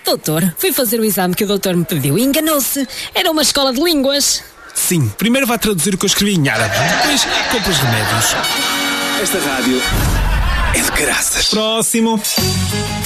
Doutor, fui fazer o exame que o doutor me pediu e enganou-se. Era uma escola de línguas. Sim, primeiro vai traduzir o que eu escrevi em árabe, depois compra os remédios. Esta rádio é de graças. Próximo.